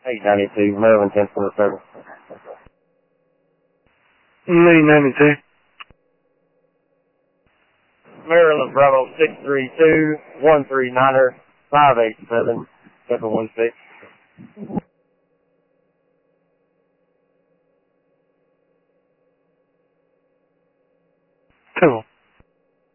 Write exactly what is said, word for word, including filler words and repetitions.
eight ninety-two, Maryland ten four seven. eight ninety-two. Maryland Bravo six three two, one three niner, five eight seven, seven one six. Cool.